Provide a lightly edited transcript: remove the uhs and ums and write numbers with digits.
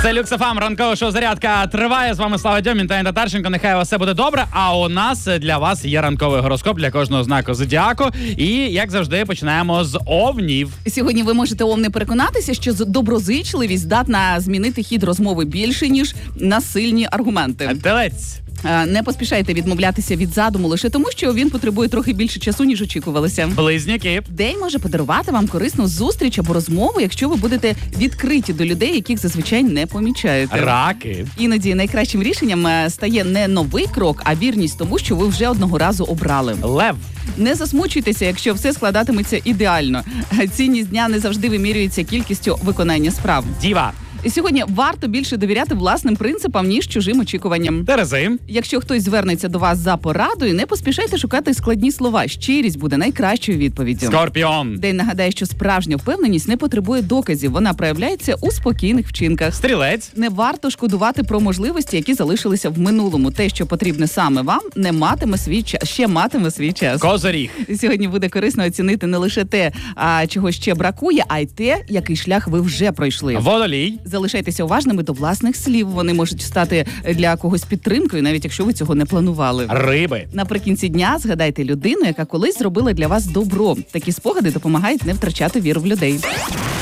Це Люкс ФМ, ранкове шоу «Зарядка» триває. З вами Слава Дьомін та Інна Татарченко. Нехай у вас все буде добре. А у нас для вас є ранковий гороскоп для кожного знаку зодіаку. І, як завжди, починаємо з овнів. Сьогодні ви можете, овни, переконатися, що доброзичливість здатна змінити хід розмови більше, ніж насильні аргументи. Телець. Не поспішайте відмовлятися від задуму лише тому, що він потребує трохи більше часу, ніж очікувалося. Близнюки. День може подарувати вам корисну зустріч або розмову, якщо ви будете відкриті до людей, яких зазвичай не помічаєте. Раки. Іноді найкращим рішенням стає не новий крок, а вірність тому, що ви вже одного разу обрали. Лев. Не засмучуйтеся, якщо все складатиметься ідеально. Цінність дня не завжди вимірюється кількістю виконання справ. Діва. І сьогодні варто більше довіряти власним принципам, ніж чужим очікуванням. Терези. Якщо хтось звернеться до вас за порадою, не поспішайте шукати складні слова. Щирість буде найкращою відповіддю. Скорпіон. День нагадає, що справжня впевненість не потребує доказів. Вона проявляється у спокійних вчинках. Стрілець. Не варто шкодувати про можливості, які залишилися в минулому. Те, що потрібне саме вам, не матиме свій час, ще матиме свій час. Козиріг. Сьогодні буде корисно оцінити не лише те, чого ще бракує, а й те, який шлях ви вже пройшли. Водолій. Залишайтеся уважними до власних слів. Вони можуть стати для когось підтримкою, навіть якщо ви цього не планували. Риби. Наприкінці дня згадайте людину, яка колись зробила для вас добро. Такі спогади допомагають не втрачати віру в людей.